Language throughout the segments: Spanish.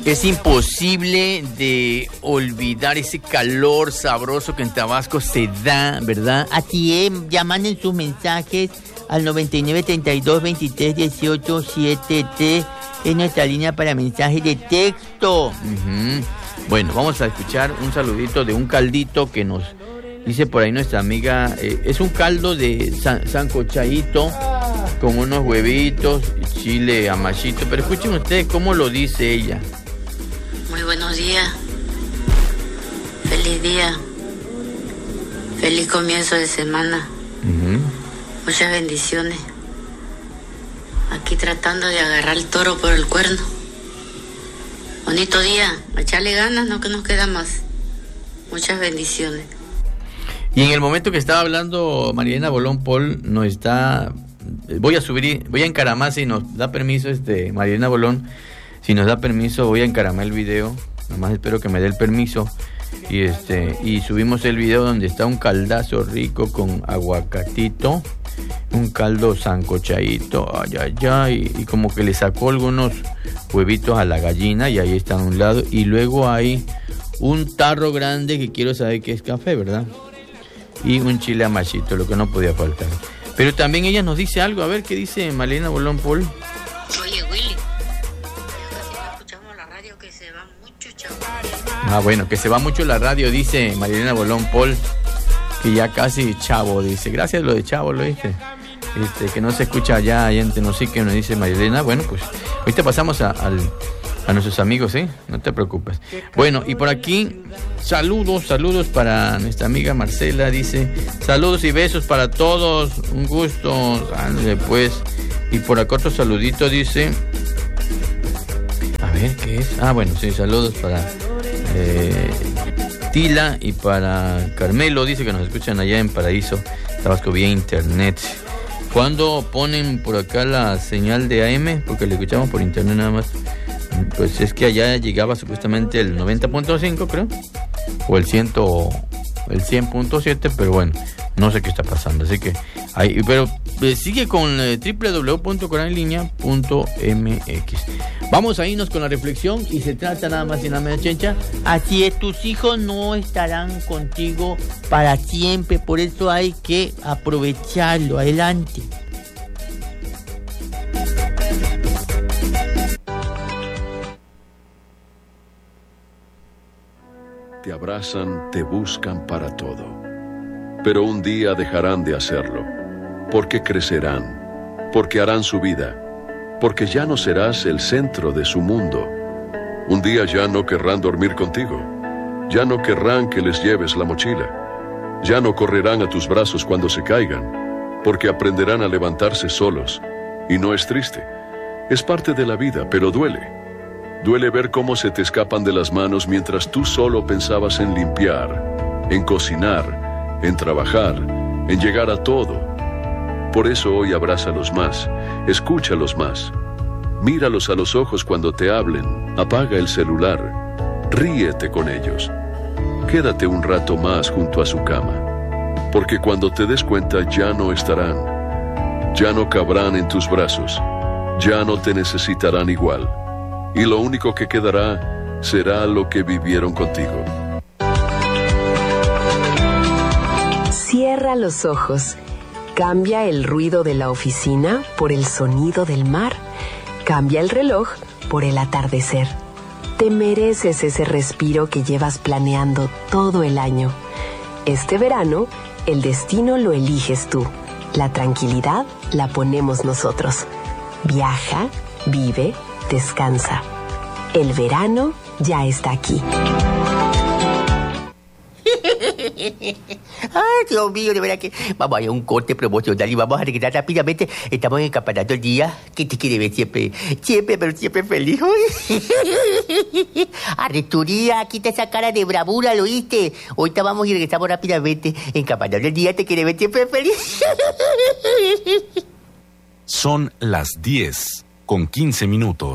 Es imposible de olvidar ese calor sabroso que en Tabasco se da, ¿verdad? Así es, llaman en sus mensajes al 99 32 23 18 73, es nuestra línea para mensajes de texto. Uh-huh. Bueno, vamos a escuchar un saludito de un caldito que nos dice por ahí nuestra amiga. Es un caldo de sancochadito con unos huevitos y chile amachito. Pero escuchen ustedes cómo lo dice ella. Muy buenos días. Feliz día. Feliz comienzo de semana. Uh-huh. Muchas bendiciones. Aquí tratando de agarrar el toro por el cuerno. Bonito día. A echarle ganas, no que nos queda más. Muchas bendiciones. Y en el momento que estaba hablando Marielena Bolón Paul, nos está... Voy a encaramar, si nos da permiso Marielena Bolón, si nos da permiso, voy a encaramar el video. Nada más espero que me dé el permiso. Y subimos el video donde está un caldazo rico con aguacatito, un caldo sancochadito, y como que le sacó algunos huevitos a la gallina y ahí está a un lado. Y luego hay un tarro grande que quiero saber que es café, ¿verdad? Y un chile amachito, lo que no podía faltar. Pero también ella nos dice algo, a ver qué dice Marielena Bolón Paul. Oye, Willy, casi no escuchamos la radio, que se va mucho, chavo. Bueno, que se va mucho la radio, dice Marielena Bolón Paul, que ya casi chavo, dice. Gracias lo de chavo, lo dice. Que no se escucha allá en Tenosique, nos dice Marielena. Bueno, pues ahorita pasamos a nuestros amigos, ¿eh? No te preocupes. Bueno, y por aquí, saludos para nuestra amiga Marcela, dice, saludos y besos para todos, un gusto, ándale pues. Y por acá otro saludito dice, a ver, ¿qué es? Bueno, sí, saludos para Tila y para Carmelo, dice que nos escuchan allá en Paraíso, Tabasco, vía internet. ¿Cuándo ponen por acá la señal de AM? Porque le escuchamos por internet nada más. Pues es que allá llegaba supuestamente el 90.5, creo, o el 100.7, pero bueno, no sé qué está pasando, así que pero sigue con www.coralinea.mx. Vamos a irnos con la reflexión y se trata nada más y nada menos, Chencha. Así es, tus hijos no estarán contigo para siempre, por eso hay que aprovecharlo. Adelante. Te abrazan, te buscan para todo. Pero un día dejarán de hacerlo, porque crecerán, porque harán su vida, porque ya no serás el centro de su mundo. Un día ya no querrán dormir contigo, ya no querrán que les lleves la mochila, ya no correrán a tus brazos cuando se caigan, porque aprenderán a levantarse solos. Y no es triste, es parte de la vida, pero duele. Duele ver cómo se te escapan de las manos mientras tú solo pensabas en limpiar, en cocinar, en trabajar, en llegar a todo. Por eso hoy abrázalos más, escúchalos más. Míralos a los ojos cuando te hablen, apaga el celular, ríete con ellos. Quédate un rato más junto a su cama, porque cuando te des cuenta ya no estarán, ya no cabrán en tus brazos, ya no te necesitarán igual. Y lo único que quedará será lo que vivieron contigo. Cierra los ojos. Cambia el ruido de la oficina por el sonido del mar. Cambia el reloj por el atardecer. Te mereces ese respiro que llevas planeando todo el año. Este verano, el destino lo eliges tú. La tranquilidad la ponemos nosotros. Viaja, vive, descansa. El verano ya está aquí. Ay, Dios mío, de verdad que vamos a ir a un corte promocional y vamos a regresar rápidamente. Estamos en el Campeonato del Día, que te quiere ver siempre, pero siempre feliz. Arresturía, quita esa cara de bravura, ¿lo oíste? Ahorita vamos y regresamos rápidamente. En Campeonato del Día te quiere ver siempre feliz. Son las 10:15.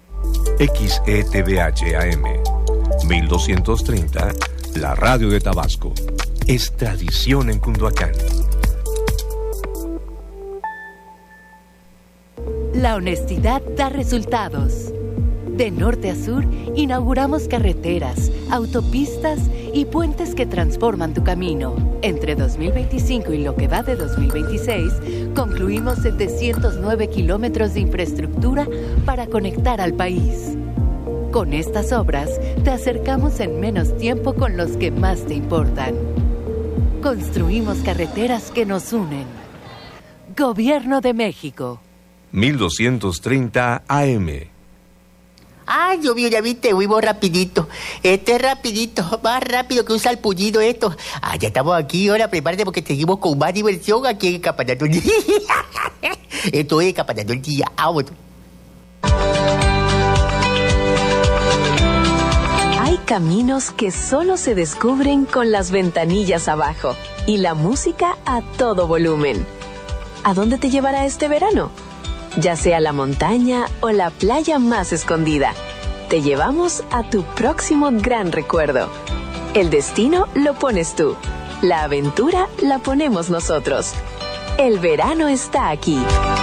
XETVH AM 1230, la radio de Tabasco. Es tradición en Cunduacán. La honestidad da resultados. De norte a sur, inauguramos carreteras, autopistas y puentes que transforman tu camino. Entre 2025 y lo que va de 2026, concluimos 709 kilómetros de infraestructura para conectar al país. Con estas obras, te acercamos en menos tiempo con los que más te importan. Construimos carreteras que nos unen. Gobierno de México. 1230 AM. Ay, Dios mío, ya viste, huimos rapidito. Este es rapidito, más rápido que un salpullido esto. Ah, ya estamos aquí, ahora prepárate porque seguimos con más diversión aquí en Campanato el Día. Esto es Campanato el Día. Vamos. Hay caminos que solo se descubren con las ventanillas abajo y la música a todo volumen. ¿A dónde te llevará este verano? Ya sea la montaña o la playa más escondida, te llevamos a tu próximo gran recuerdo. El destino lo pones tú, la aventura la ponemos nosotros. El verano está aquí.